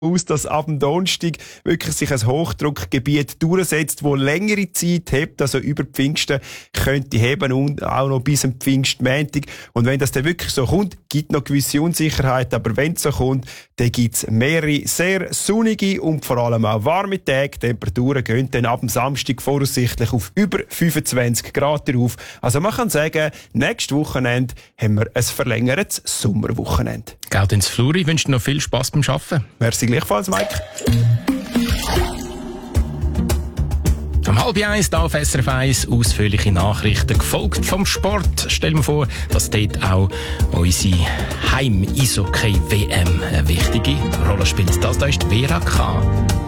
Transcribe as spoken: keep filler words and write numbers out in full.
aus, dass ab dem Donnerstag wirklich sich ein Hochdruckgebiet durchsetzt, wo längere Zeit hebt, also über Pfingsten könnte heben und auch noch bis zum Pfingstmontag. Und wenn das dann wirklich so kommt, gibt noch gewisse Unsicherheit, aber wenn es so kommt, dann gibt es mehrere sehr sonnige und vor allem auch warme Tage. Die Temperaturen gehen dann ab dem Samstag voraussichtlich auf über fünfundzwanzig Grad rauf. Also man kann sagen, nächstes Wochenende haben wir ein verlängertes Sommerwochenende. Gaudens Fluri wünscht noch viel Spass beim Arbeiten. Merci gleichfalls, Mike. Um halb eins da auf S R F eins ausführliche Nachrichten, gefolgt vom Sport. Stellen wir vor, dass dort auch unsere Heim-Eishockey-W M eine wichtige Rolle spielt. Das da ist die Vera K.